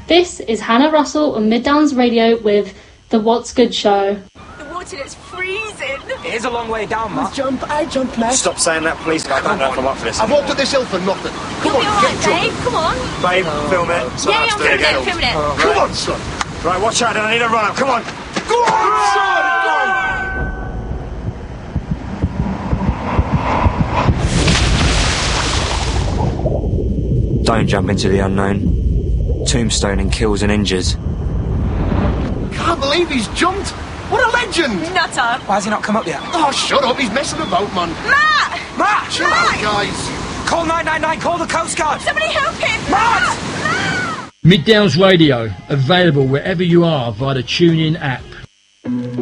This is Hannah Russell on Middowns Radio with The What's Good Show. The water is freezing. It is a long way down, Matt. I jump left. Stop saying that, please. I don't know if I'm up for this. I've walked up this hill for nothing. Come You'll on, be alright, get babe. Come on. Babe, film it. Yeah, I'm filming it. Come on, son. Right, watch out, I need a run up. Come on. Go on, son. Don't jump into the unknown. Tombstoning kills and injures. Can't believe he's jumped. What a legend. Nutter. Why has he not come up yet? Oh, shut up. He's messing about, man. Matt! Matt! Chill out, guys. Call 999, call the Coast Guard! Somebody help him! Matt! Matt! Middowns Radio, available wherever you are via the TuneIn app.